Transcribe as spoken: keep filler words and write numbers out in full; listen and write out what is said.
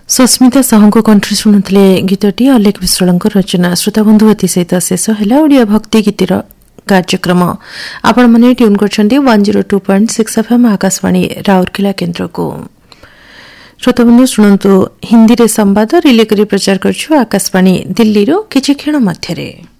ସସ୍ମିତା ସାହୁଙ୍କ କଣ୍ଠରେ ଶୁଣୁଥିଲେ ଗୀତଟି ଅଲେଖ ବିଶ୍ୱାଳଙ୍କ ରଚନା। ଶ୍ରୋତାବନ୍ଧୁ ଏଥିସହିତ ଶେଷ ହେଲା ଓଡ଼ିଆ ଭକ୍ତି ଗୀତିର କାର୍ଯ୍ୟକ୍ରମ। ଆପଣମାନେ ଟ୍ୟୁନ୍ କରିଛନ୍ତି one zero two point six FM Akashvani Rourkela କେନ୍ଦ୍ରକୁ। ଶ୍ରୋତାବନ୍ଧୁ ଶୁଣନ୍ତୁ ହିନ୍ଦୀରେ ସମ୍ବାଦ ରିଲେ କରି ପ୍ରଚାର କରୁଛୁ ଆକାଶବାଣୀ ଦିଲ୍ଲୀରୁ କିଛି କ୍ଷଣ ମଧ୍ୟରେ।